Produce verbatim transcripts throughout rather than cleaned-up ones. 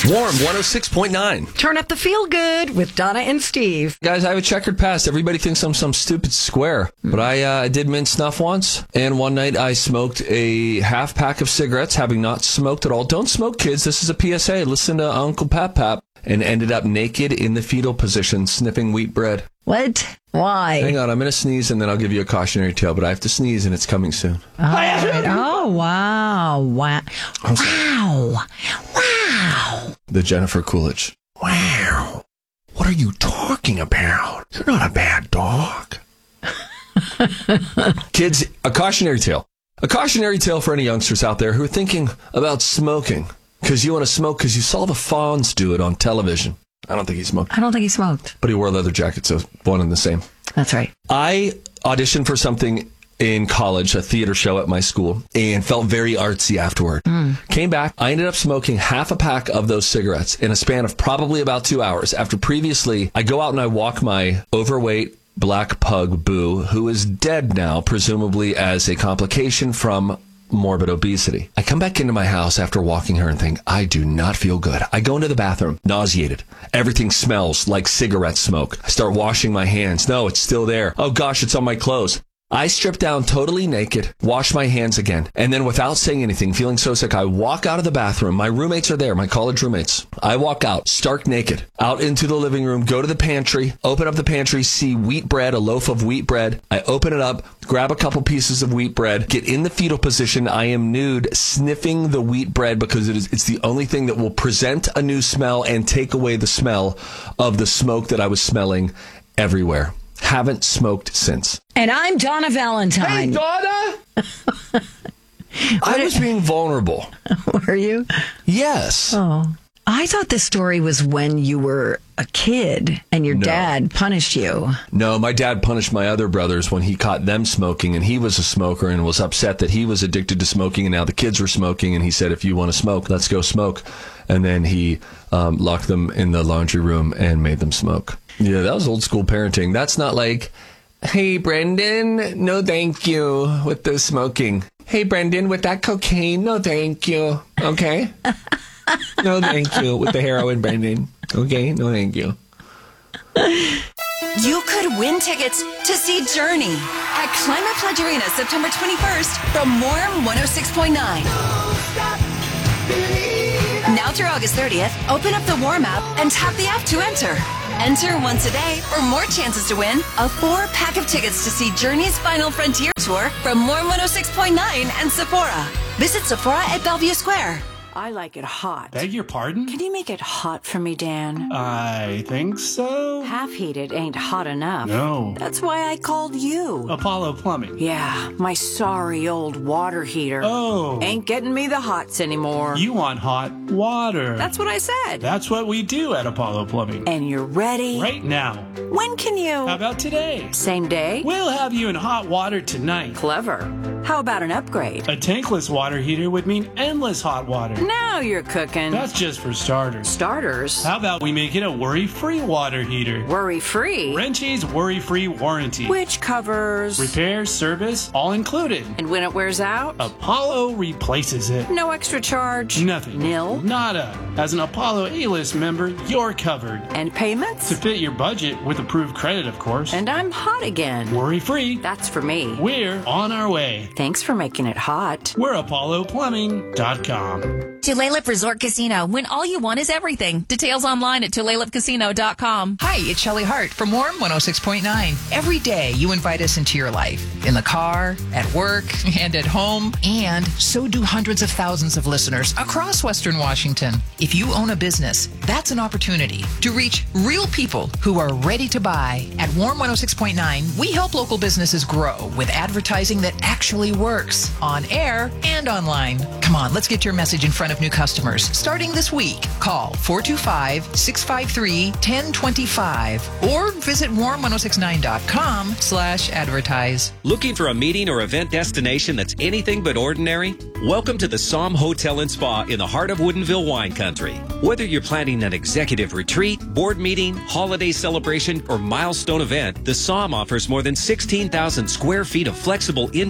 Warm one oh six point nine. Turn up the feel good with Donna and Steve. Guys, I have a checkered past. Everybody thinks I'm some stupid square. But I uh, did mint snuff once. And one night I smoked a half pack of cigarettes, having not smoked at all. Don't smoke, kids. This is a P S A. Listen to Uncle Pap Pap. And ended up naked in the fetal position, sniffing wheat bread. What? Why? Hang on, I'm going to sneeze and then I'll give you a cautionary tale. But I have to sneeze and it's coming soon. All right. Oh, wow. Wow. Wow. Wow. The Jennifer Coolidge. Wow. What are you talking about? You're not a bad dog. Kids, a cautionary tale. A cautionary tale for any youngsters out there who are thinking about smoking. Because you want to smoke because you saw the Fonz do it on television. I don't think he smoked. I don't think he smoked. But he wore a leather jacket, so one and the same. That's right. I auditioned for something in college, a theater show at my school, and felt very artsy afterward. Mm. Came back. I ended up smoking half a pack of those cigarettes in a span of probably about two hours. After previously, I go out and I walk my overweight black pug, Boo, who is dead now, presumably as a complication from morbid obesity. I come back into my house after walking her and think, I do not feel good. I go into the bathroom, nauseated. Everything smells like cigarette smoke. I start washing my hands. No, it's still there. Oh gosh, it's on my clothes. I strip down totally naked, wash my hands again, and then without saying anything, feeling so sick, I walk out of the bathroom. My roommates are there, my college roommates. I walk out, stark naked, out into the living room, go to the pantry, open up the pantry, see wheat bread, a loaf of wheat bread. I open it up, grab a couple pieces of wheat bread, get in the fetal position. I am nude, sniffing the wheat bread because it is, it's the only thing that will present a new smell and take away the smell of the smoke that I was smelling everywhere. Haven't smoked since. And I'm Donna Valentine. Hey, Donna! I was being vulnerable. Were you? Yes. Oh. I thought this story was when you were a kid and your No. dad punished you. No, my dad punished my other brothers when he caught them smoking, and he was a smoker and was upset that he was addicted to smoking, and now the kids were smoking, and he said, if you want to smoke, let's go smoke. And then he um, locked them in the laundry room and made them smoke. Yeah, that was old school parenting. That's not like, hey, Brendan, no thank you with the smoking. Hey, Brendan, with that cocaine, no thank you. Okay? No thank you with the heroin, Brendan. Okay? No thank you. You could win tickets to see Journey at Climate Pledge Arena September twenty-first from Warm one oh six point nine. Now through August thirtieth, open up the Warm app and tap the app to enter. Enter once a day for more chances to win a four-pack of tickets to see Journey's Final Frontier Tour from Warm one oh six point nine and Sephora. Visit Sephora at Bellevue Square. I like it hot. Beg your pardon? Can you make it hot for me, Dan? I think so. Half-heated ain't hot enough. No. That's why I called you. Apollo Plumbing. Yeah, my sorry old water heater. Oh. Ain't getting me the hots anymore. You want hot water. That's what I said. That's what we do at Apollo Plumbing. And you're ready? Right now. When can you? How about today? Same day? We'll have you in hot water tonight. Clever. How about an upgrade? A tankless water heater would mean endless hot water. Now you're cooking. That's just for starters. Starters? How about we make it a worry-free water heater? Worry-free? Wrenchie's worry-free warranty. Which covers? Repair, service, all included. And when it wears out? Apollo replaces it. No extra charge? Nothing. Nil? Nada. As an Apollo A-list member, you're covered. And payments? To fit your budget with approved credit, of course. And I'm hot again. Worry-free. That's for me. We're on our way. Thanks for making it hot. We're Apollo Plumbing dot com. Tulalip Resort Casino, when all you want is everything. Details online at Tulalip Casino dot com. Hi, it's Shelley Hart from Warm one oh six point nine. Every day you invite us into your life. In the car, at work, and at home. And so do hundreds of thousands of listeners across Western Washington. If you own a business, that's an opportunity to reach real people who are ready to buy. At Warm one oh six point nine, we help local businesses grow with advertising that actually works. On air and online. Come on, let's get your message in front of new customers. Starting this week, call four two five, six five three, one zero two five or visit warm ten sixty-nine dot com slash advertise. Looking for a meeting or event destination that's anything but ordinary? Welcome to the Somme Hotel and Spa in the heart of Woodinville wine country. Whether you're planning an executive retreat, board meeting, holiday celebration, or milestone event, the Somme offers more than sixteen thousand square feet of flexible indoor and outdoor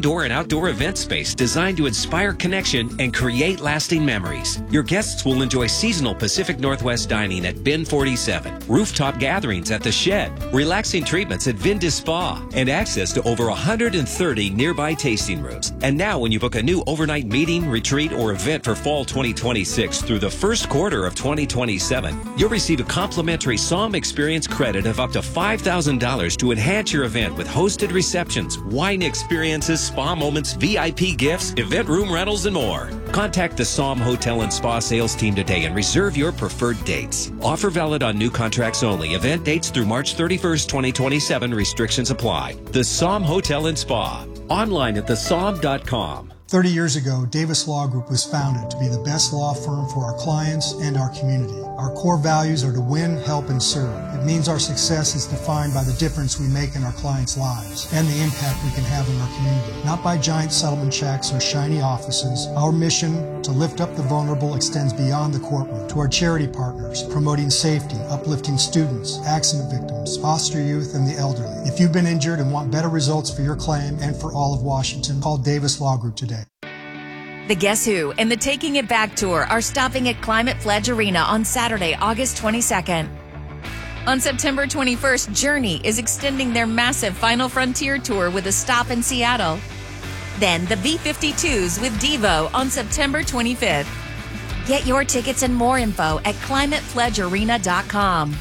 outdoor event space designed to inspire connection and create lasting memories. Your guests will enjoy seasonal Pacific Northwest dining at Bin forty-seven, rooftop gatherings at The Shed, relaxing treatments at Vindus Spa, and access to over one hundred thirty nearby tasting rooms. And now when you book a new overnight meeting, retreat, or event for fall twenty twenty-six through the first quarter of twenty twenty-seven, you'll receive a complimentary Somm Experience credit of up to five thousand dollars to enhance your event with hosted receptions, wine experiences, spa moments, V I P gifts, event room rentals, and more. Contact the Somm Hotel and Spa sales team today and reserve your preferred dates. Offer valid on new contracts only. Event dates through March thirty-first, twenty twenty-seven. Restrictions apply. The Somm Hotel and Spa. Online at the somm dot com. thirty years ago, Davis Law Group was founded to be the best law firm for our clients and our community. Our core values are to win, help, and serve. It means our success is defined by the difference we make in our clients' lives and the impact we can have in our community. Not by giant settlement checks or shiny offices. Our mission to lift up the vulnerable extends beyond the courtroom to our charity partners, promoting safety, uplifting students, accident victims, foster youth, and the elderly. If you've been injured and want better results for your claim and for all of Washington, call Davis Law Group today. The Guess Who and the Taking It Back Tour are stopping at Climate Pledge Arena on Saturday, August twenty-second. On September twenty-first, Journey is extending their massive Final Frontier tour with a stop in Seattle. Then the B fifty-twos with Devo on September twenty-fifth. Get your tickets and more info at climate pledge arena dot com.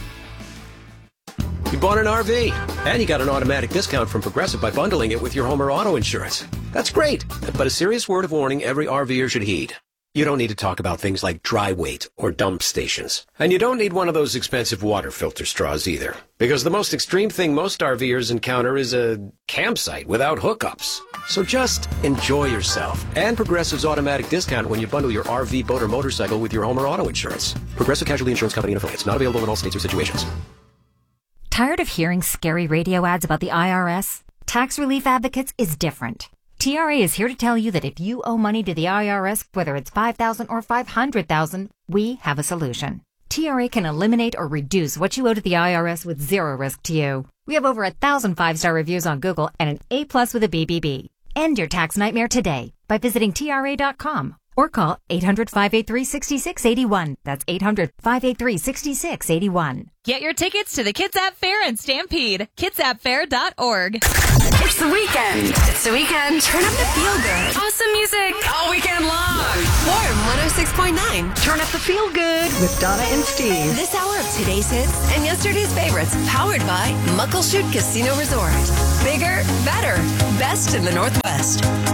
You bought an R V, and you got an automatic discount from Progressive by bundling it with your home or auto insurance. That's great, but a serious word of warning every RVer should heed. You don't need to talk about things like dry weight or dump stations. And you don't need one of those expensive water filter straws either. Because the most extreme thing most RVers encounter is a campsite without hookups. So just enjoy yourself. And Progressive's automatic discount when you bundle your R V, boat, or motorcycle with your home or auto insurance. Progressive Casualty Insurance Company and affiliates. Not available in all states or situations. Tired of hearing scary radio ads about the I R S? Tax Relief Advocates is different. T R A is here to tell you that if you owe money to the I R S, whether it's five thousand dollars or five hundred thousand dollars, we have a solution. T R A can eliminate or reduce what you owe to the I R S with zero risk to you. We have over a thousand five-star reviews on Google and an A plus with a B B B. End your tax nightmare today by visiting T R A dot com or call eight hundred, five eight three, six six eight one. That's eight hundred, five eight three, six six eight one. Get your tickets to the Kids App Fair and Stampede. kids app fair dot org. It's the weekend. It's the weekend. Turn up the feel good. Awesome music all weekend long. Warm one oh six point nine. Turn up the feel good with Donna and Steve. This hour of today's hits and yesterday's favorites, powered by Muckleshoot Casino Resort. Bigger, better, best in the Northwest.